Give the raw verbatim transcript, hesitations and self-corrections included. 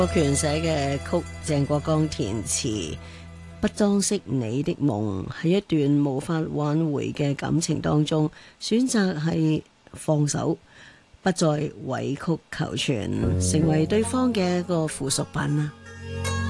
郭權寫嘅曲，鄭國江填詞，不裝飾你的夢，喺一段無法挽回嘅感情當中，選擇係放手，不再委曲求全，成為對方嘅一個附屬品啦。